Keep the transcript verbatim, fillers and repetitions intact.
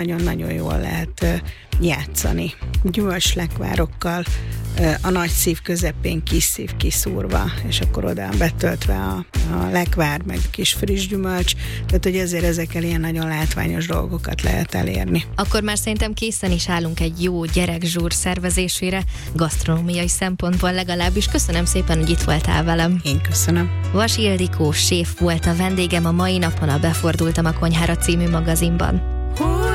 nagyon-nagyon jól lehet játszani. Gyümölcslekvárokkal, a nagy szív közepén kis szív kiszúrva, és akkor oda betöltve a, a lekvár, meg kis friss gyümölcs, tehát hogy ezért ezekkel ilyen nagyon látványos dolgokat lehet elérni. Akkor már szerintem készen is állunk egy jó gyerekzsúr szervezésére, gasztronómiai szempontból legalábbis. Köszönöm szépen, hogy itt voltál velem. Én köszönöm. Vas Ildikó séf volt a vendégem a mai napon a Befordultam a konyhára című magazinban.